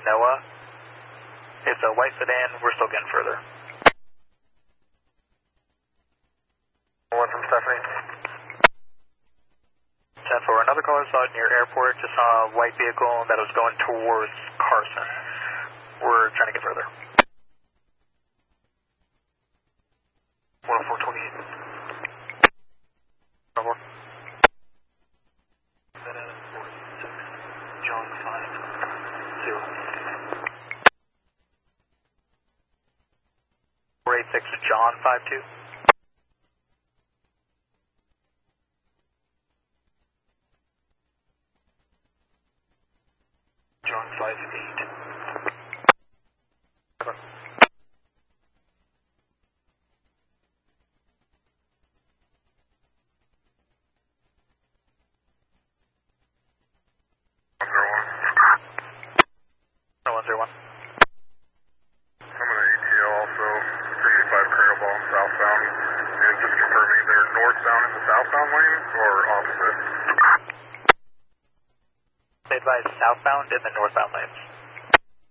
Noah. It's a white sedan. We're still getting further. One from Stephanie. 10-4. Another caller saw it near airport. Just saw a white vehicle that was going towards Carson. We're trying to get further. 10428. 104. John 50. 486 John 52. John 58. Okay. No 101. I'm in ATL also, 385 Colonel Ball southbound, and just confirming they're northbound in the southbound lane or opposite? They advise southbound in the northbound lanes.